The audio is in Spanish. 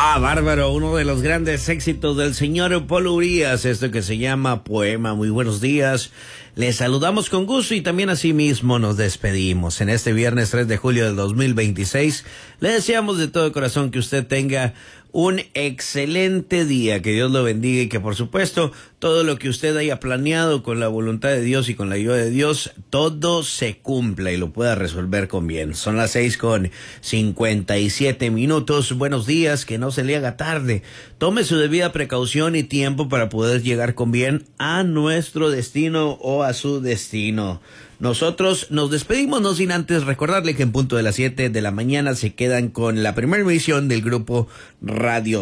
Bárbaro, uno de los grandes éxitos del señor Polo Urías, esto que se llama Poema. Muy buenos días, les saludamos con gusto y también así mismo nos despedimos. En este viernes 3 de julio del 2026, le deseamos de todo corazón que usted tenga un excelente día, que Dios lo bendiga y que por supuesto todo lo que usted haya planeado con la voluntad de Dios y con la ayuda de Dios, todo se cumpla y lo pueda resolver con bien. Son las 6:57. Buenos días, que no se le haga tarde. Tome su debida precaución y tiempo para poder llegar con bien a nuestro destino o a su destino. Nosotros nos despedimos, no sin antes recordarle que en punto de las 7 de la mañana se quedan con la primera emisión del grupo Radio